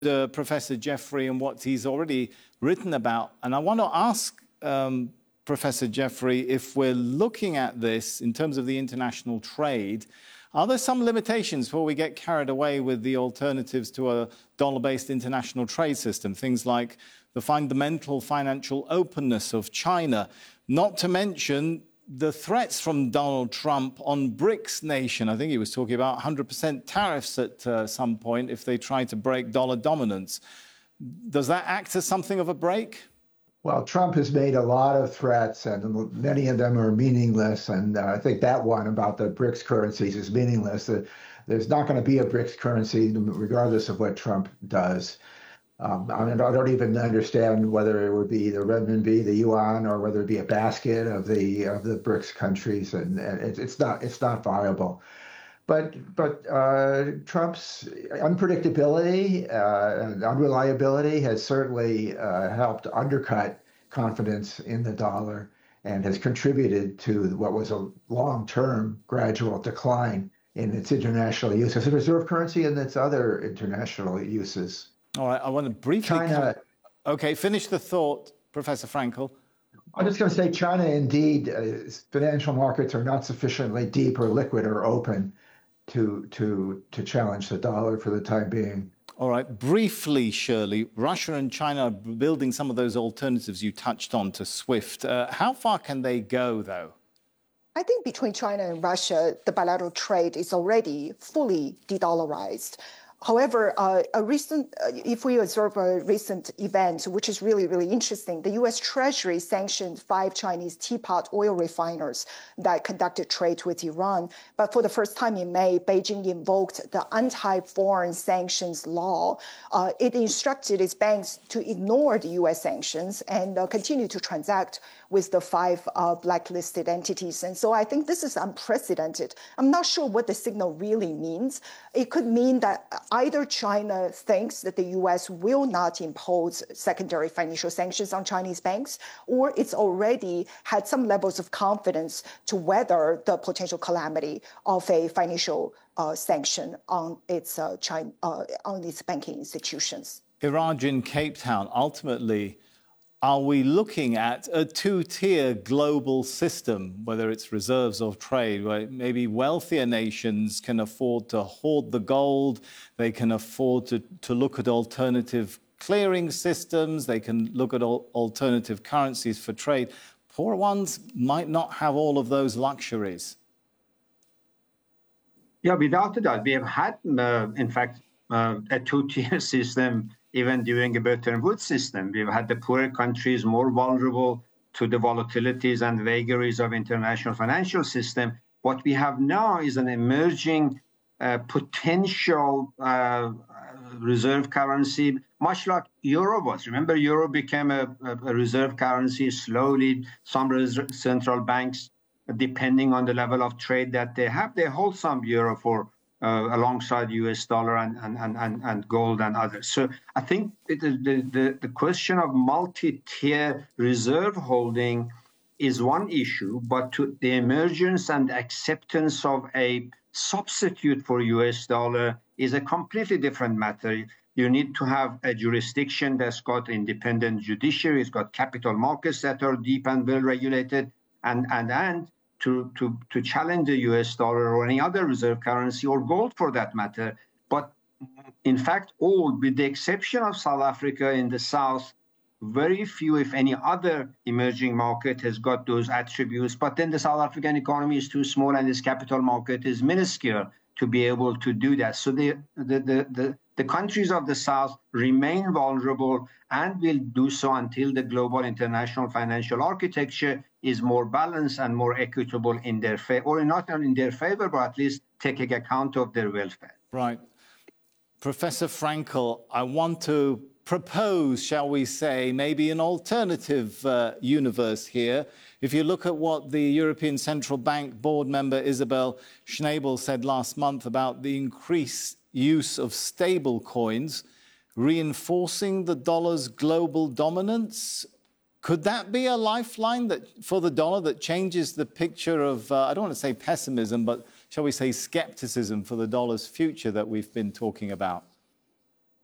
Professor Jeffrey and what he's already written about. And I want to ask Professor Jeffrey, if we're looking at this in terms of the international trade, are there some limitations before we get carried away with the alternatives to a dollar-based international trade system? Things like the fundamental financial openness of China, not to mention the threats from Donald Trump on BRICS nation. I think he was talking about 100% tariffs at some point if they try to break dollar dominance. Does that act as something of a break? Well, Trump has made a lot of threats, and many of them are meaningless. And I think that one about the BRICS currencies is meaningless. There's not going to be a BRICS currency regardless of what Trump does. I don't even understand whether it would be the renminbi, the yuan, or whether it be a basket of the BRICS countries, and it's not viable. But Trump's unpredictability and unreliability has certainly helped undercut confidence in the dollar and has contributed to what was a long-term gradual decline in its international use as a reserve currency and its other international uses. All right, I want to briefly... China... Okay, finish the thought, Professor Frankel. I'm just going to say China, indeed, financial markets are not sufficiently deep or liquid or open to challenge the dollar for the time being. All right, briefly, Shirley, Russia and China are building some of those alternatives you touched on to SWIFT. How far can they go, though? I think between China and Russia, the bilateral trade is already fully de-dollarized. However, if we observe a recent event, which is really, really interesting, the U.S. Treasury sanctioned 5 Chinese teapot oil refiners that conducted trade with Iran. But for the first time in May, Beijing invoked the anti-foreign sanctions law. It instructed its banks to ignore the U.S. sanctions and continue to transact with the 5 blacklisted entities. And so I think this is unprecedented. I'm not sure what the signal really means. It could mean that either China thinks that the U.S. will not impose secondary financial sanctions on Chinese banks, or it's already had some levels of confidence to weather the potential calamity of a financial sanction on its banking institutions. Iraj in Cape Town, ultimately, are we looking at a 2-tier global system, whether it's reserves or trade, where maybe wealthier nations can afford to hoard the gold, they can afford to look at alternative clearing systems, they can look at alternative currencies for trade. Poor ones might not have all of those luxuries. Yeah, without a doubt. We have had, in fact, a 2-tier system even during the Bretton Woods system. We've had the poorer countries more vulnerable to the volatilities and vagaries of international financial system. What we have now is an emerging potential reserve currency, much like euro was. Remember, euro became a reserve currency slowly. Some central banks, depending on the level of trade that they have, they hold some euro for alongside US dollar and gold and others. So I think the question of multi-tier reserve holding is one issue, but the emergence and acceptance of a substitute for US dollar is a completely different matter. You need to have a jurisdiction that's got independent judiciary, it's got capital markets that are deep and well regulated, and to challenge the US dollar or any other reserve currency or gold for that matter. But in fact, all, with the exception of South Africa in the south, very few, if any, other emerging market has got those attributes. But then the South African economy is too small and its capital market is minuscule to be able to do that. So the countries of the south remain vulnerable and will do so until the global international financial architecture is more balanced and more equitable in their favor, or not in their favor, but at least taking account of their welfare. Right. Professor Frankel, I want to propose, shall we say, maybe an alternative universe here. If you look at what the European Central Bank board member Isabel Schnabel said last month about the increased use of stable coins, reinforcing the dollar's global dominance, could that be a lifeline for the dollar that changes the picture of, I don't want to say pessimism, but shall we say skepticism for the dollar's future that we've been talking about?